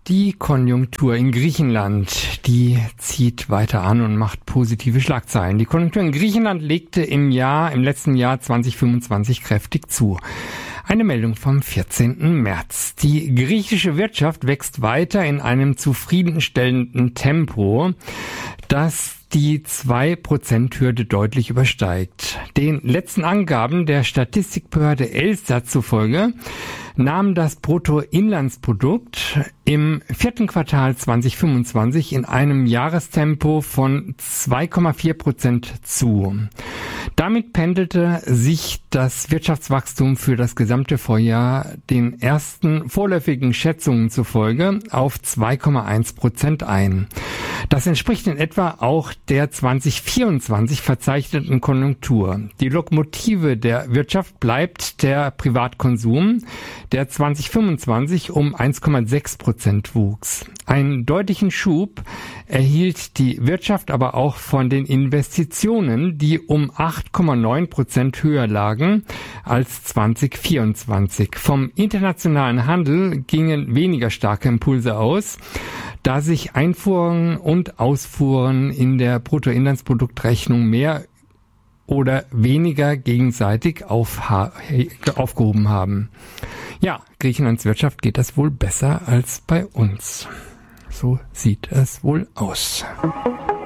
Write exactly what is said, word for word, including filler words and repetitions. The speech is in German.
Die Konjunktur in Griechenland, die zieht weiter an und macht positive Schlagzeilen. Die Konjunktur in Griechenland legte im Jahr, im letzten Jahr zwanzig fünfundzwanzig kräftig zu. Eine Meldung vom vierzehnten März. Die griechische Wirtschaft wächst weiter in einem zufriedenstellenden Tempo, das die zwei Prozent Hürde deutlich übersteigt. Den letzten Angaben der Statistikbehörde Elstat zufolge nahm das Bruttoinlandsprodukt im vierten Quartal zwanzig fünfundzwanzig in einem Jahrestempo von zwei Komma vier Prozent zu. Damit pendelte sich das Wirtschaftswachstum für das gesamte Vorjahr den ersten vorläufigen Schätzungen zufolge auf zwei Komma eins Prozent ein. Das entspricht in etwa auch der zwanzig vierundzwanzig verzeichneten Konjunktur. Die Lokomotive der Wirtschaft bleibt der Privatkonsum, der zwanzig fünfundzwanzig um eins Komma sechs Prozent wuchs. Einen deutlichen Schub erhielt die Wirtschaft aber auch von den Investitionen, die um acht Komma neun Prozent höher lagen als zwanzig vierundzwanzig. Vom internationalen Handel gingen weniger starke Impulse aus, da sich Einfuhren und Ausfuhren in der Bruttoinlandsproduktrechnung mehr oder weniger gegenseitig aufha- aufgehoben haben. Ja, Griechenlands Wirtschaft geht das wohl besser als bei uns. So sieht es wohl aus.